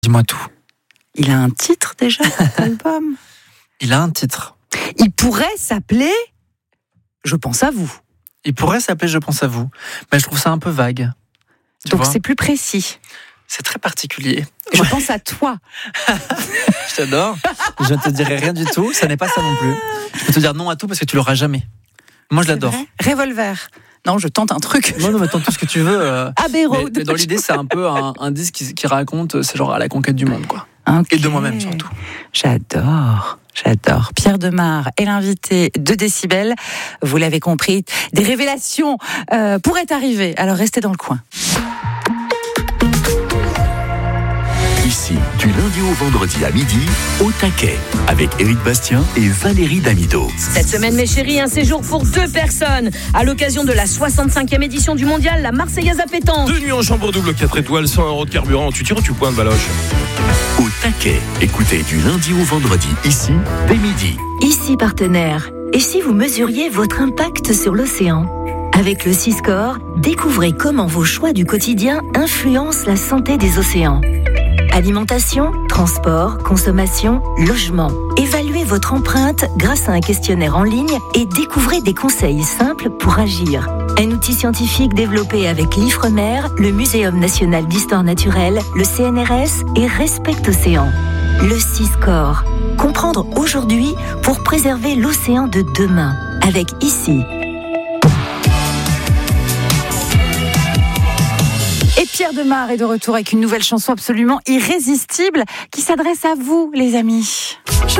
Dis-moi tout. Il a un titre déjà, cet album. Il a un titre. Il pourrait s'appeler « Je pense à vous Il pourrait s'appeler Je pense à vous, mais je trouve ça un peu vague. ». Donc c'est plus précis. C'est très particulier. Je pense à toi. Je t'adore. Je ne te dirai rien du tout. Ça n'est pas ça non plus. Je peux te dire non à tout parce que tu l'auras jamais. Moi, je l'adore. Revolver. Non, je tente un truc. Non, mais tente tout ce que tu veux. Abbey Road. Mais dans l'idée, c'est un peu un disque qui raconte, c'est genre à la conquête du monde, quoi. Okay. Et de moi-même, surtout. J'adore. Pierre Demar est l'invité de Décibel. Vous l'avez compris, des révélations pourraient arriver. Alors restez dans le coin. Ici, du lundi au vendredi à midi, au taquet, avec Éric Bastien et Valérie Damido. Cette semaine, mes chéris, un séjour pour 2 personnes. À l'occasion de la 65e édition du mondial, la Marseillaise à pétanque. 2 nuits en chambre double 4 étoiles, 100 € de carburant. Tu tires ou tu pointes, Valoche? Au taquet, écoutez du lundi au vendredi, ici, dès midi. Ici partenaire. Et si vous mesuriez votre impact sur l'océan? Avec le Siscore, découvrez comment vos choix du quotidien influencent la santé des océans. Alimentation, transport, consommation, logement. Évaluez votre empreinte grâce à un questionnaire en ligne et découvrez des conseils simples pour agir. Un outil scientifique développé avec l'Ifremer, le Muséum national d'histoire naturelle, le CNRS et Respect Océan. Le Siscore. Comprendre aujourd'hui pour préserver l'océan de demain. Avec ici. Et Pierre Demar est de retour avec une nouvelle chanson absolument irrésistible qui s'adresse à vous, les amis. Je